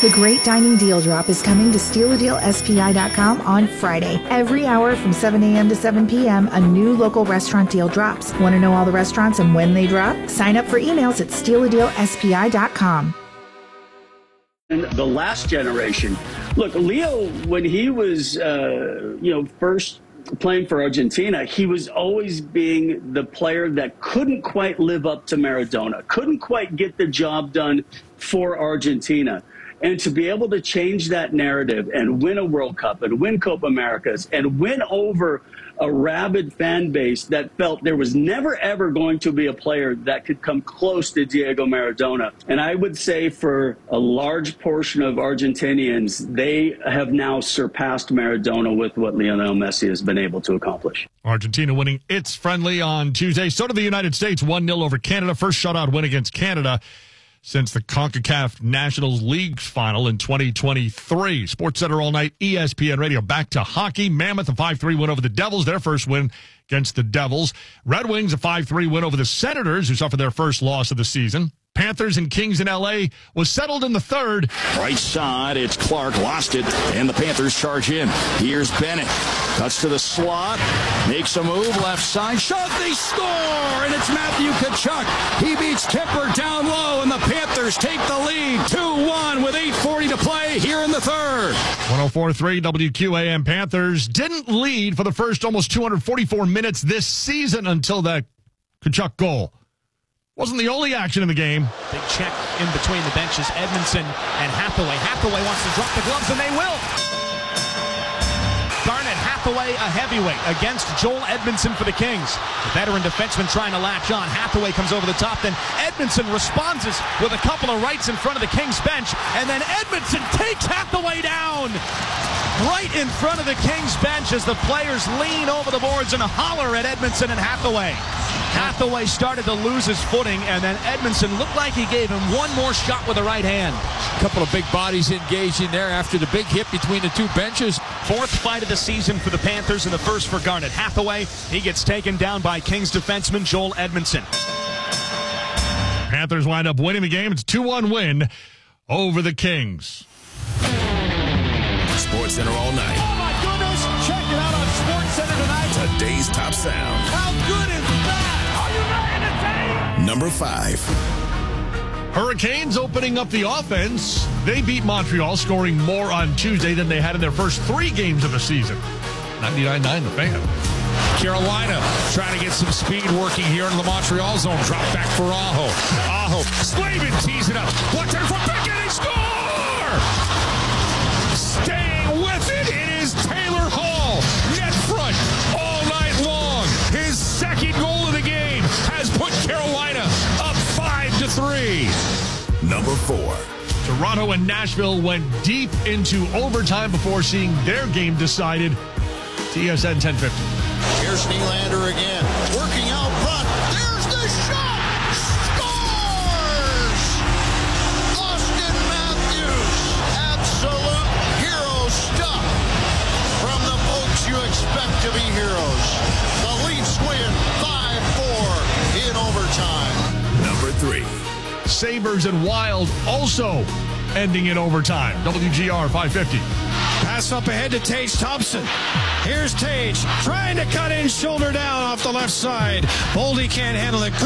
The Great Dining Deal Drop is coming to StealADealSPI.com on Friday. Every hour from 7 a.m. to 7 p.m., a new local restaurant deal drops. Want to know all the restaurants and when they drop? Sign up for emails at StealADealSPI.com. And the last generation, look, Leo, when he was, first playing for Argentina, he was always being the player that couldn't quite live up to Maradona, couldn't quite get the job done for Argentina. And to be able to change that narrative and win a World Cup and win Copa Americas and win over a rabid fan base that felt there was never, ever going to be a player that could come close to Diego Maradona. And I would say for a large portion of Argentinians, they have now surpassed Maradona with what Lionel Messi has been able to accomplish. Argentina winning its friendly on Tuesday. So did the United States, 1-0 over Canada. First shutout win against Canada since the CONCACAF Nationals League final in 2023. SportsCenter all night, ESPN Radio. Back to hockey. Mammoth, a 5-3 win over the Devils, their first win against the Devils. Red Wings, a 5-3 win over the Senators, who suffered their first loss of the season. Panthers and Kings in L.A. was settled in the third. Right side, it's Clark, lost it, and the Panthers charge in. Here's Bennett, cuts to the slot, makes a move, left side, shot, they score, and it's Matthew Tkachuk. He beats Kemper down low, and the Panthers take the lead, 2-1 with 8:40 to play here in the third. 104.3 WQAM. Panthers didn't lead for the first almost 244 minutes this season until that Tkachuk goal. Wasn't the only action in the game. Big check in between the benches. Edmondson and Hathaway. Hathaway wants to drop the gloves, and they will. Garnet Hathaway, a heavyweight, against Joel Edmondson for the Kings. The veteran defenseman trying to latch on. Hathaway comes over the top, then Edmondson responds with a couple of rights in front of the Kings bench, and then Edmondson takes Hathaway down right in front of the Kings bench as the players lean over the boards and holler at Edmondson and Hathaway. Hathaway started to lose his footing, and then Edmondson looked like he gave him one more shot with the right hand. A couple of big bodies engaged in there after the big hit between the two benches. Fourth fight of the season for the Panthers, and the first for Garnet Hathaway. He gets taken down by Kings defenseman Joel Edmondson. Panthers wind up winning the game. It's a 2-1 win over the Kings. SportsCenter all night. Oh my goodness! Check it out on SportsCenter tonight. Today's top sound. How good is that? Are you ready to take? Number 5. Hurricanes opening up the offense. They beat Montreal, scoring more on Tuesday than they had in their first 3 games of the season. 99.9 The Fan. Carolina trying to get some speed working here in the Montreal zone. Drop back for Aho. Aho. Slavin tees it up. One turn for Pickett. He score! Staying with it. It is Taylor Hall. Net front all night long. His second goal of the game has put Carolina up 5-3. Number 4. Toronto and Nashville went deep into overtime before seeing their game decided. TSN 1050. Here's Nylander again, working out front. There's the shot! Scores! Austin Matthews, absolute hero stuff from the folks you expect to be heroes. The Leafs win 5-4 in overtime. Number 3. Sabres and Wild also ending in overtime. WGR 550. Pass up ahead to Tage Thompson. Here's Tage trying to cut in, shoulder down off the left side. Boldy can't handle it.